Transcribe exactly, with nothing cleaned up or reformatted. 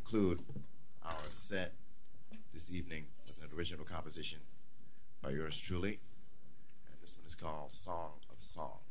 conclude our set this evening with an original composition by yours truly. And this one is called Song of Songs.